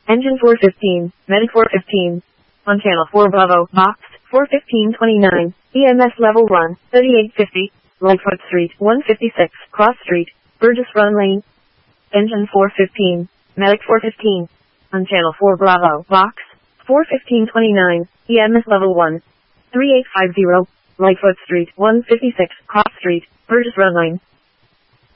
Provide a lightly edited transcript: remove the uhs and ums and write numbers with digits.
Engine 415, Medic 415. On channel 4 Bravo, box 41529, EMS level 1, 3850, Lightfoot Street, 156, Cross Street, Burgess Run Lane. Engine 415, Medic 415. On channel 4 Bravo, box 41529, EMS level 1, 3850, Lightfoot Street, 156, Cross Street, Burgess Run Lane.